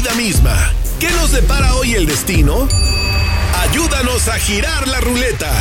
La misma. ¿Qué nos depara hoy el destino? Ayúdanos a girar la ruleta.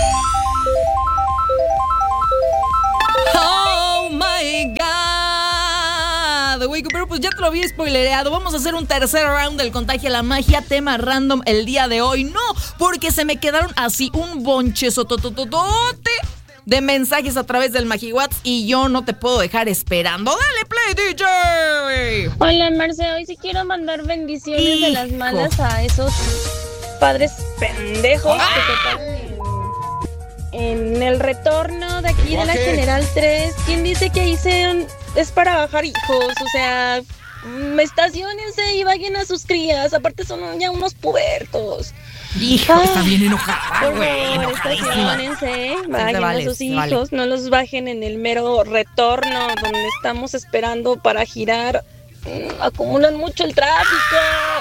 Oh my God, güey, pero pues ya te lo había spoilereado. Vamos a hacer un tercer round del Contagia la Magia, tema random el día de hoy. No, porque se me quedaron así un bonchezotototote de mensajes a través del MagiWhats y yo no te puedo dejar esperando. ¡Dale play, DJ! Hola, Marce, hoy sí quiero mandar bendiciones de las malas a esos padres pendejos que te paran en el retorno de aquí de la General 3. ¿Quién dice que ahí es para bajar hijos? O sea, estaciónense y vayan a sus crías. Aparte son ya unos pubertos. Hijo, está bien enojada, güey. Estaciónense, vayan a sus hijos, no los bajen en el mero retorno donde estamos esperando para girar. Acumulan mucho el tráfico.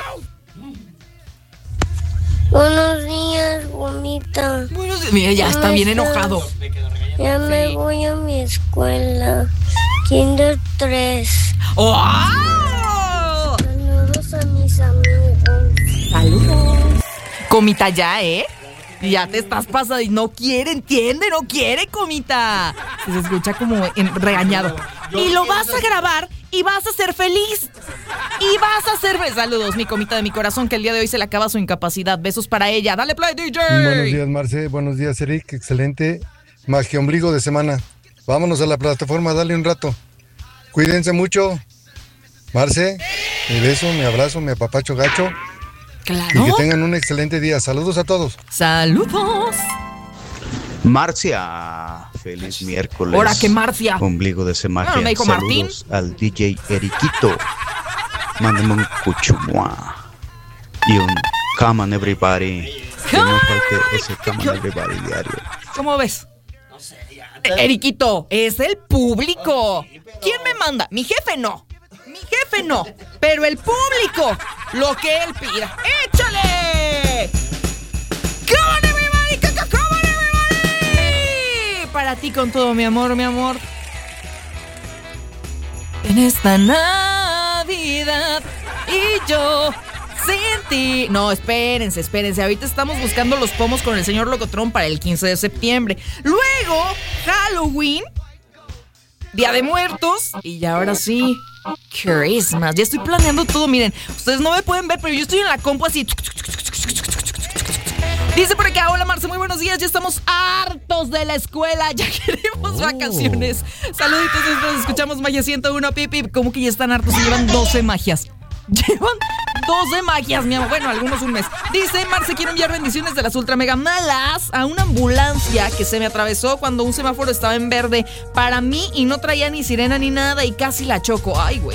Buenos días, bonita. Buenos días. Mira, ya está bien enojado. Ya me voy a mi escuela. Kinder 3. ¡Oh! Saludos a mis amigos. Saludos. Comita ya, Ya te estás pasando y no quiere, no quiere, Comita. Se escucha como regañado. Y lo vas a grabar y vas a ser feliz. Saludos, mi Comita de mi corazón, que el día de hoy se le acaba su incapacidad. Besos para ella. Dale play, DJ. Buenos días, Marce. Buenos días, Eric. Excelente magia ombligo de semana. Vámonos a la plataforma, dale un rato. Cuídense mucho. Marce, mi beso, mi abrazo, mi apapacho gacho. Claro. Y que tengan un excelente día. Saludos a todos. Saludos. Marcia, feliz miércoles. Ahora que Marcia. Ombligo de semana. Me dijo Martín. Saludos al DJ Eriquito. Mándame un cuchumua. Y un come on everybody. Que no falte ese come on everybody diario. ¿Cómo ves? Eriquito, es el público. ¿Quién me manda? Mi jefe no. Pero el público, lo que él pida. ¡Échale! ¡Come on everybody! ¡Come on everybody! Para ti con todo mi amor. En esta Navidad y yo sin ti. No, espérense. Ahorita estamos buscando los pomos con el señor Locotrón para el 15 de septiembre. Luego, Halloween, Día de Muertos. Y ahora sí, Christmas. Ya estoy planeando todo. Miren, ustedes no me pueden ver, pero yo estoy en la compu así. Dice por acá, hola Marce, muy buenos días. Ya estamos hartos de la escuela. Ya queremos vacaciones. Saluditos, nos escuchamos Magia 101, Pipi. ¿Cómo que ya están hartos? Y llevan 12 magias. Llevan 12 magias, mi amor. Bueno, algunos un mes. Dice, Marce, quiero enviar bendiciones de las ultra mega malas a una ambulancia que se me atravesó cuando un semáforo estaba en verde para mí y no traía ni sirena ni nada y casi la choco. Ay, güey.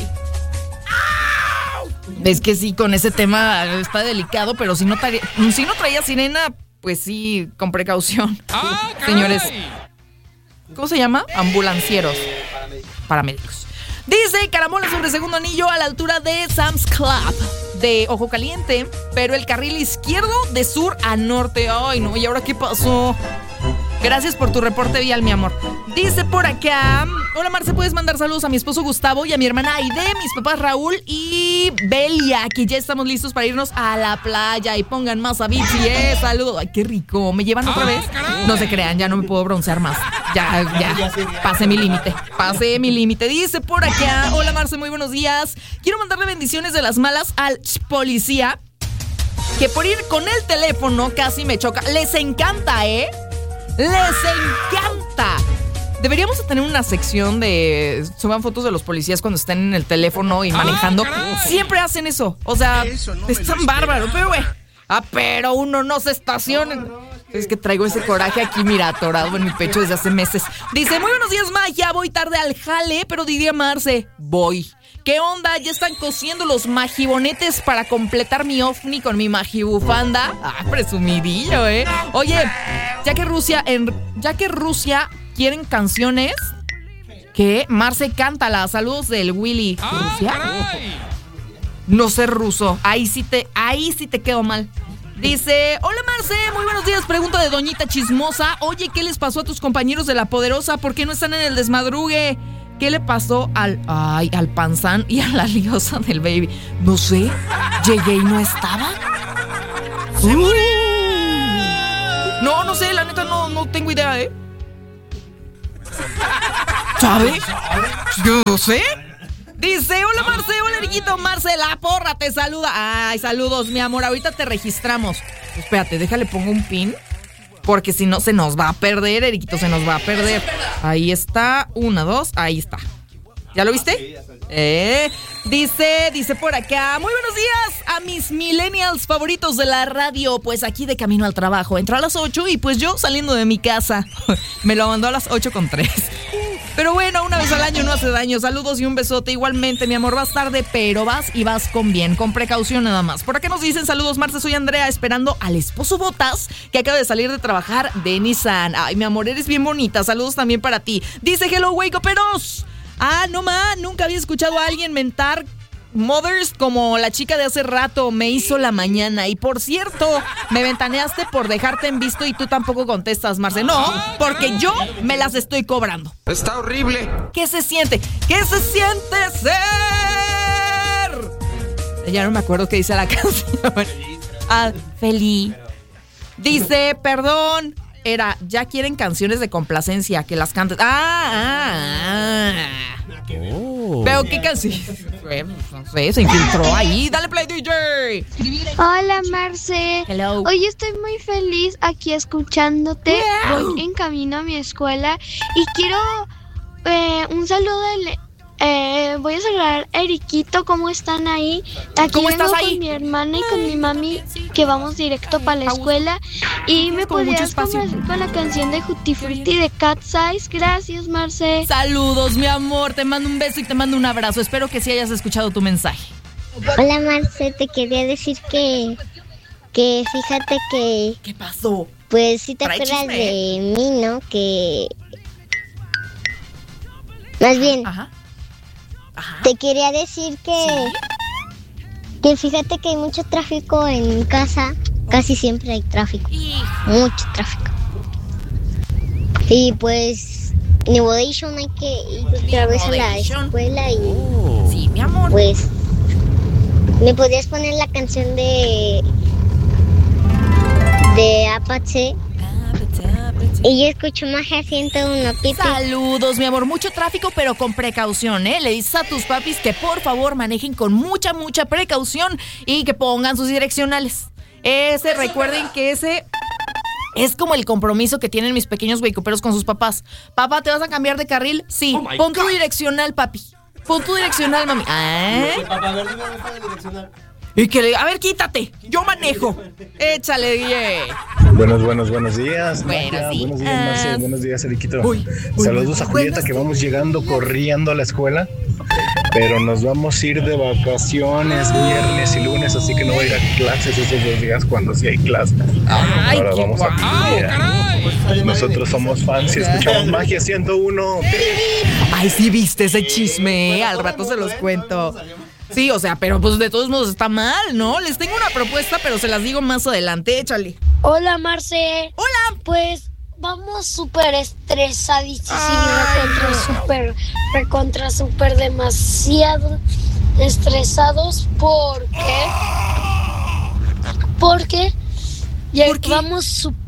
Es que sí, con ese tema está delicado, pero si no traía sirena, pues sí, con precaución. Señores, ¿cómo se llama? Ambulancieros. Paramédicos. Dice, Caramola sobre segundo anillo a la altura de Sam's Club de Ojo Caliente, pero el carril izquierdo de sur a norte. Ay, no, ¿y ahora qué pasó? Gracias por tu reporte vial, mi amor. Dice por acá, hola Marce, ¿puedes mandar saludos a mi esposo Gustavo y a mi hermana Aide, mis papás Raúl y Belia, que ya estamos listos para irnos a la playa y pongan más a BTS? Saludos. Ay, qué rico. ¿Me llevan otra vez? No se crean, ya no me puedo broncear más. Ya. Pasé mi límite. Dice por acá, hola Marce, muy buenos días. Quiero mandarle bendiciones de las malas al policía, que por ir con el teléfono casi me choca. Les encanta, Les encanta. Deberíamos tener una sección de suban fotos de los policías cuando están en el teléfono y manejando. Siempre hacen eso. O sea, es tan bárbaro. Pero güey, pero uno no se estaciona. Es que traigo ese coraje aquí, mira, atorado en mi pecho desde hace meses. Dice, muy buenos días, Magia. Voy tarde al jale, pero diría Marce, voy. ¿Qué onda? Ya están cosiendo los magibonetes para completar mi ovni con mi magibufanda. Presumidillo, Oye, ya que Rusia quieren canciones, ¿qué? Marce, cántala. Saludos del Willy. ¿Rusia? No sé ruso. Ahí sí te quedo mal. Dice, hola Marce, muy buenos días. Pregunta de Doñita Chismosa. Oye, ¿qué les pasó a tus compañeros de La Poderosa? ¿Por qué no están en el desmadrugue? ¿Qué le pasó al panzán y a la liosa del baby? No sé, llegué y no estaba. No sé, la neta no tengo idea, ¿eh? ¿Sabe? Yo no sé. Dice, hola Marce, hola Eriquito, Marce, la porra te saluda. Ay, saludos, mi amor, ahorita te registramos. Espérate, déjale, pongo un pin, porque si no se nos va a perder, Eriquito, se nos va a perder. Ahí está, 1, 2, ahí está. ¿Ya lo viste? Dice por acá, muy buenos días a mis millennials favoritos de la radio. Pues aquí de camino al trabajo, entro a las 8 y pues yo saliendo de mi casa. Me lo mandó a las 8:03. Pero bueno, una vez al año no hace daño. Saludos y un besote. Igualmente, mi amor, vas tarde, pero vas y vas con bien, con precaución nada más. Por acá nos dicen, saludos, Marce, soy Andrea, esperando al esposo Botas, que acaba de salir de trabajar de Nissan. Ay, mi amor, eres bien bonita. Saludos también para ti. Dice, hello, wake uperos. No nunca había escuchado a alguien mentar mothers como la chica de hace rato. Me hizo la mañana. Y por cierto, me ventaneaste por dejarte en visto y tú tampoco contestas, Marce. No, porque yo me las estoy cobrando. Está horrible. ¿Qué se siente? ¿Qué se siente ser? Ya no me acuerdo qué dice la canción. Feliz. Dice, perdón. Ya quieren canciones de complacencia, que las cantes. Pero qué canción. No sé, se infiltró ahí. Dale play, DJ. Hola, Marce. Hello. Hoy estoy muy feliz aquí escuchándote. Wow. Voy en camino a mi escuela y quiero un saludo. Voy a saludar a Eriquito. ¿Cómo están ahí? Aquí ¿Cómo vengo estás ahí? con mi hermana y con mi mami, que vamos directo para la escuela. Y me podrías complacer con la canción de Tutti Frutti de Cat Size. Gracias, Marce. Saludos, mi amor. Te mando un beso y te mando un abrazo. Espero que sí hayas escuchado tu mensaje. Hola, Marce, te quería decir que fíjate que... ¿Qué pasó? Pues sí te Trae acuerdas chisme, de mí, ¿no? Que... Más bien, Ajá. te quería decir que fíjate que hay mucho tráfico en casa. Casi siempre hay tráfico. Mucho tráfico. Y pues, Nevodation hay que ir otra vez a la escuela y... Sí, mi amor. Pues, ¿me podrías poner la canción de Apache? Y yo escucho Magia 101, Pipi. Saludos, mi amor. Mucho tráfico, pero con precaución, ¿eh? Le dices a tus papis que por favor manejen con mucha precaución y que pongan sus direccionales. Recuerden que ese es como el compromiso que tienen mis pequeños güeycoperos con sus papás. Papá, ¿te vas a cambiar de carril? Sí. Pon tu direccional, papi. Pon tu direccional, mami. Papá, a ver, dime dónde está el direccional. Y que a ver, quítate. Yo manejo. Échale, DJ. Buenos días. Buenos días. Buenos días, Marce. Buenos días, Eriquito. Uy, saludos a Julieta, que vamos llegando corriendo a la escuela. Pero nos vamos a ir de vacaciones viernes y lunes, así que no voy a ir a clases esos 2 días cuando sí hay clases. Ay, ahora qué vamos a caray. Nosotros somos fans y escuchamos Magia 101. Ay, sí viste ese chisme. Al rato se los cuento. Sí, o sea, pero pues de todos modos está mal, ¿no? Les tengo una propuesta, pero se las digo más adelante. Échale. Hola, Marce. Hola. Pues vamos súper estresadísimos, recontra demasiado estresados. ¿Por qué? Porque vamos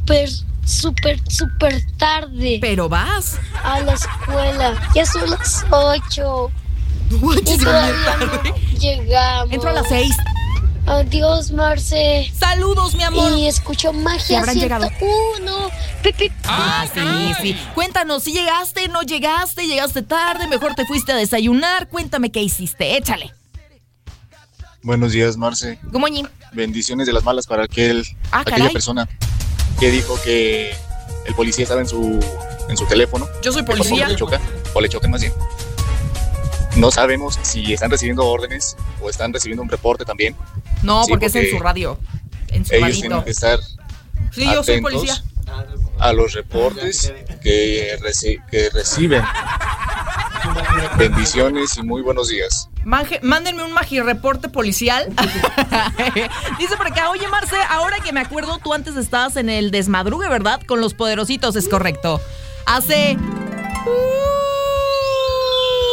súper tarde. Pero vas a la escuela. Ya son las 8. Y todavía no llegamos. Entro a las 6. Adiós, Marce. Saludos, mi amor. Y escucho Magia 101. Sí. Cuéntanos, si llegaste, no llegaste, llegaste tarde, mejor te fuiste a desayunar. Cuéntame qué hiciste, échale. Buenos días, Marce. ¿Cómo ñi? Bendiciones de las malas para aquella caray. persona que dijo que el policía estaba en su teléfono. Yo soy policía. O le choca más bien. No sabemos si están recibiendo órdenes o están recibiendo un reporte también. No, porque es en su radio. En su ellos radito. tienen que estar yo soy policía. A los reportes que reciben. Bendiciones y muy buenos días. Mándenme un magireporte policial. Dice por acá, oye Marce, ahora que me acuerdo, tú antes estabas en el desmadrugue, ¿verdad? Con los poderositos, es correcto. Hace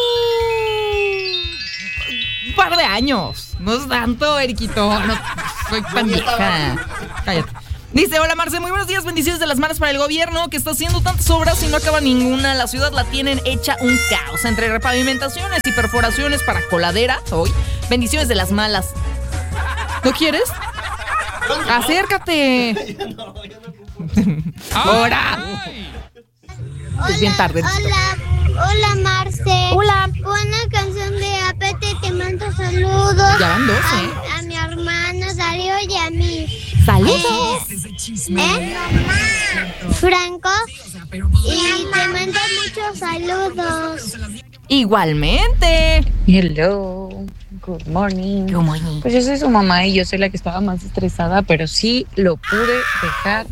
par de años. No es tanto, Eriquito. No soy tan vieja. Cállate. Dice, hola Marce, muy buenos días, bendiciones de las manos para el gobierno que está haciendo tantas obras y no acaba ninguna. La ciudad la tienen hecha un caos entre repavimentaciones y perforaciones para coladera. Hoy, bendiciones de las malas. ¿No quieres? Acércate. ¡Ahora! Es bien tarde. Hola Marce. Hola. Una canción de Apete, te mando saludos. Ya van 2, a mi hermano Darío y a mí. ¡Saludos! Franco. Y te mando muchos saludos. Igualmente. Hello. Good morning. Good morning. Pues yo soy su mamá y yo soy la que estaba más estresada, pero sí lo pude dejar.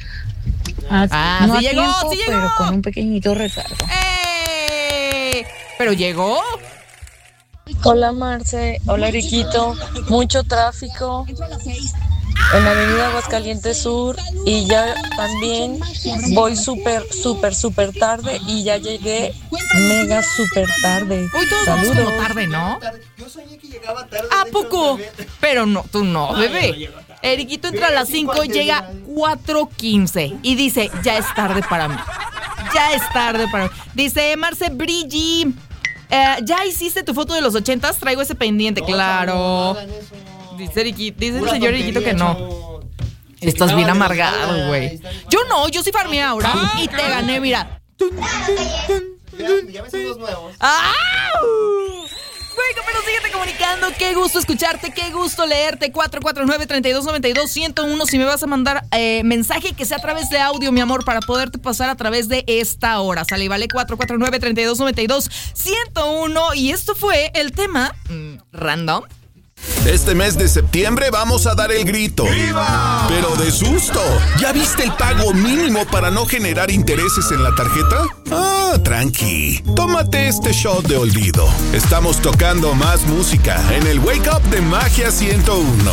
No sí a llegó, tiempo, sí llegó. pero con un pequeñito retardo. ¿Pero llegó? Hola Marce, hola Eriquito, mucho tráfico en la avenida Aguascalientes Sur y ya también voy súper tarde y ya llegué mega súper tarde. Hoy todos vamos como tarde, ¿no? Yo soñé que llegaba tarde. ¿A poco? Pero no, tú no, bebé. Eriquito entra a las 5 y llega 4:15 y dice, ya es tarde para mí. Ya es tarde para mí. Dice Marce Brigi, ¿ya hiciste tu foto de los 80s? Traigo ese pendiente, no, claro. Dice el señor Eriquito que no. Estás bien amargado, güey. Yo no, yo sí farmeé ahora y te gané, mira. Ya me son los nuevos. Bueno, pero síguete comunicando. Qué gusto escucharte, qué gusto leerte. 449-3292-101. Si me vas a mandar mensaje que sea a través de audio, mi amor, para poderte pasar a través de esta hora. Sale y vale 449-3292-101. Y esto fue el tema random. Este mes de septiembre vamos a dar el grito. ¡Viva! Pero de susto. ¿Ya viste el pago mínimo para no generar intereses en la tarjeta? Tranqui. Tómate este shot de olvido. Estamos tocando más música en el Wake Up de Magia 101.